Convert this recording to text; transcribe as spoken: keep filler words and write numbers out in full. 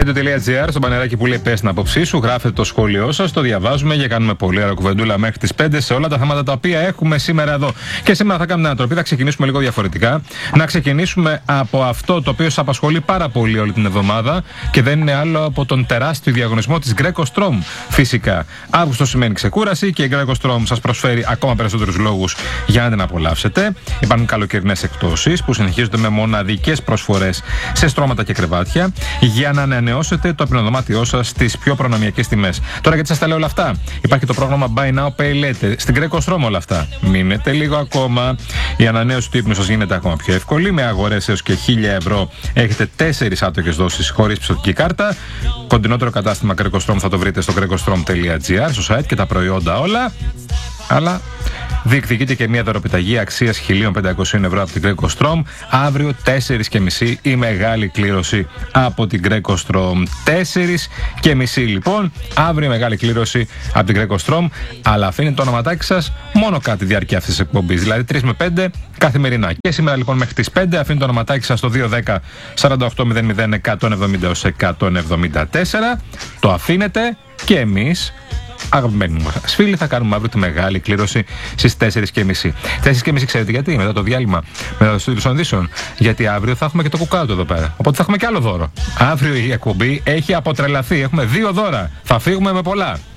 radio.gr, στο μπανεράκι που λέει πες την άποψή σου, γράφετε το σχόλιο σας, το διαβάζουμε και κάνουμε πολύ ωραία κουβεντούλα μέχρι τις πέντε σε όλα τα θέματα τα οποία έχουμε σήμερα εδώ. Και σήμερα θα κάνουμε μια ανατροπή, θα ξεκινήσουμε λίγο διαφορετικά. Να ξεκινήσουμε από αυτό το οποίο σας απασχολεί πάρα πολύ όλη την εβδομάδα και δεν είναι άλλο από τον τεράστιο διαγωνισμό της Greco-Strom. Φυσικά, Αύγουστο σημαίνει ξεκούραση και η Greco-Strom σας προσφέρει ακόμα περισσότερους λόγους για να την απολαύσετε. Υπάρχουν καλοκαιρινές εκπτώσεις που συνεχίζονται με μοναδικές προσφορές σε στρώματα και κρεβάτια για να ανανεώσετε το απεινοδωμάτιό σας στις πιο προνομιακές τιμές. Τώρα, γιατί σας τα λέω όλα αυτά? Υπάρχει το πρόγραμμα Buy Now Pay Later στην Greco-Strom όλα αυτά. Μείνετε λίγο ακόμα. Η ανανέωση του ύπνου σας γίνεται ακόμα πιο εύκολη. Με αγορές έως και χίλια ευρώ έχετε τέσσερις άτοκες δόσεις χωρίς πιστωτική κάρτα. Κοντινότερο κατάστημα Greco-Strom θα το βρείτε στο greco-strom.gr, στο site και τα προϊόντα όλα. Αλλά διεκδικείται και μια δωροπιταγή αξίας χίλια πεντακόσια ευρώ από την Greco-Strom. Αύριο τέσσερις και μισή η μεγάλη κλήρωση από την Greco-Strom. τέσσερις και μισή λοιπόν, αύριο μεγάλη κλήρωση από την Greco-Strom. Αλλά αφήνει το ονοματάκι σας μόνο κάτι διάρκεια αυτής της εκπομπής, δηλαδή τρεις με πέντε καθημερινά. Και σήμερα λοιπόν μέχρι τις πέντε αφήνει το ονοματάκι σας στο δύο ένα μηδέν σαράντα οκτώ μηδέν μηδέν εκατόν εβδομήντα εκατόν εβδομήντα τέσσερα. Το αφήνετε και εμείς, αγαπημένοι μας φίλοι, θα κάνουμε αύριο τη μεγάλη κλήρωση στις τέσσερις και μισή. τέσσερις και μισή ξέρετε γιατί? Μετά το διάλειμμα, μετά το στούντιο των ειδήσεων. Γιατί αύριο θα έχουμε και το κουκάτο εδώ πέρα. Οπότε θα έχουμε και άλλο δώρο. Αύριο η εκπομπή έχει αποτρελαθεί. Έχουμε δύο δώρα. Θα φύγουμε με πολλά.